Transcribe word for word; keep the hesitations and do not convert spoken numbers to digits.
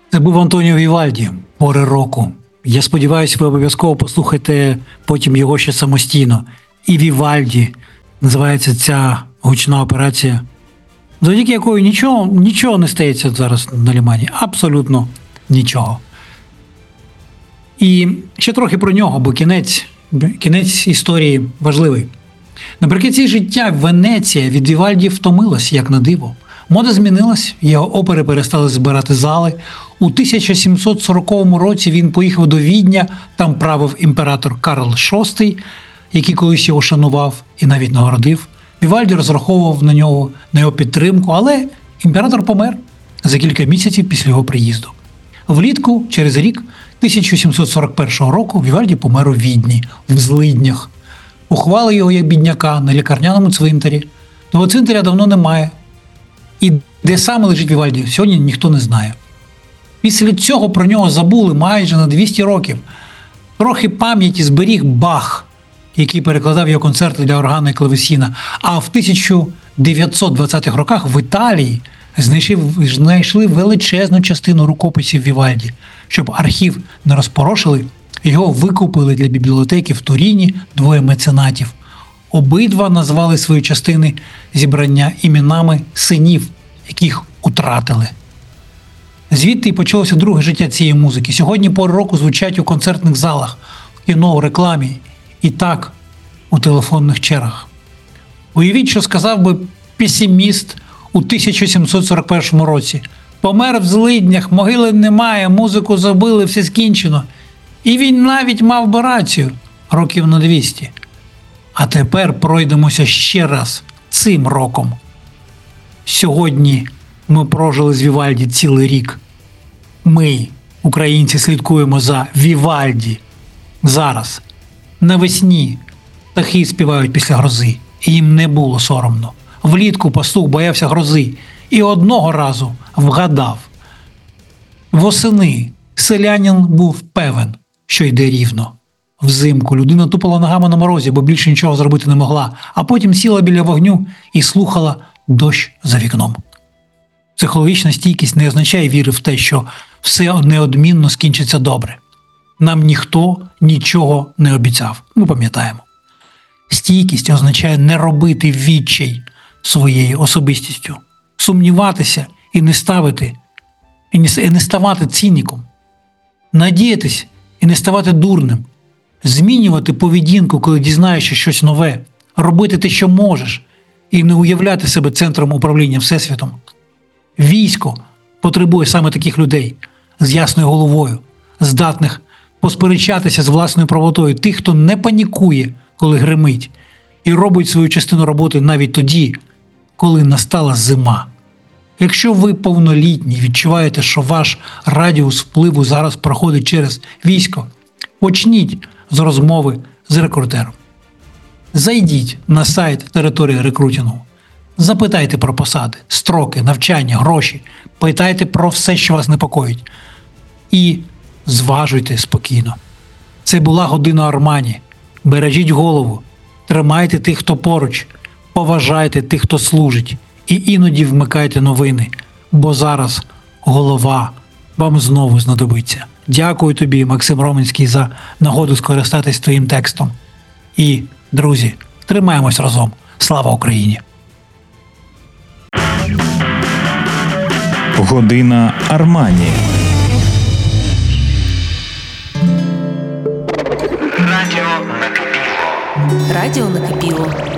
Це був Антоніо Вівальді «Пори року». Я сподіваюся, ви обов'язково послухаєте потім його ще самостійно. І Вівальді називається ця гучна операція, завдяки якої нічого, нічого не стається зараз на Лімані. Абсолютно нічого. І ще трохи про нього, бо кінець, кінець історії важливий. Наприкінці життя Венеція від Вівальді втомилась, як на диво. Мода змінилась, його опери перестали збирати зали. У тисяча сімсот сороковому році він поїхав до Відня, там правив імператор Карл шостий, який колись його шанував і навіть нагородив. Вівальді розраховував на нього, на його підтримку, але імператор помер за кілька місяців після його приїзду. Влітку, через рік, тисяча сімсот сорок першого року, Вівальді помер у Відні, в злиднях. Поховали його як бідняка на лікарняному цвинтарі. Того цвинтаря давно немає. І де саме лежить Вівальді, сьогодні ніхто не знає. Після цього про нього забули майже на двісті років. Трохи пам'яті зберіг Бах, який перекладав його концерти для органу і клавесіна. А в тисяча дев'ятсот двадцятих роках в Італії знайшли величезну частину рукописів Вівальді. Щоб архів не розпорошили, його викупили для бібліотеки в Туріні двоє меценатів. Обидва назвали свої частини зібрання іменами синів, яких утратили. Звідти й почалося друге життя цієї музики. Сьогодні «Пори року» звучать у концертних залах, в кіно, у рекламі і так у телефонних чергах. Уявіть, що сказав би песиміст у тисяча сімсот сорок першому році. Помер в злиднях, могили немає, музику забили, все скінчено. І він навіть мав би рацію років на двісті. А тепер пройдемося ще раз цим роком. Сьогодні ми прожили з Вівальді цілий рік. Ми, українці, слідкуємо за Вівальді. Зараз, навесні, птахи співають після грози, і їм не було соромно. Влітку пастух боявся грози і одного разу вгадав. Восени селянин був певен, що йде рівно. Взимку людина тупала ногами на морозі, бо більше нічого зробити не могла, а потім сіла біля вогню і слухала дощ за вікном. Психологічна стійкість не означає віри в те, що все неодмінно скінчиться добре. Нам ніхто нічого не обіцяв, ми пам'ятаємо. Стійкість означає не робити відчай своєю особистістю, сумніватися і не ставити, і не ставати цініком, надіятись і не ставати дурним, змінювати поведінку, коли дізнаєшся щось нове, робити те, що можеш, і не уявляти себе центром управління Всесвітом. Військо потребує саме таких людей з ясною головою, здатних посперечатися з власною правотою, тих, хто не панікує, коли гримить, і робить свою частину роботи навіть тоді, коли настала зима. Якщо ви повнолітні, відчуваєте, що ваш радіус впливу зараз проходить через військо, почніть з розмови з рекрутером. Зайдіть на сайт території рекрутингу. Запитайте про посади, строки, навчання, гроші. Питайте про все, що вас непокоїть. І зважуйте спокійно. Це була година Армані. Бережіть голову. Тримайте тих, хто поруч. Поважайте тих, хто служить. І іноді вмикайте новини. Бо зараз голова вам знову знадобиться. Дякую тобі, Максим Роменський, за нагоду скористатись твоїм текстом. І, друзі, тримаємось разом. Слава Україні! Година Армані. Радіо накипіло. Радіо накипіло.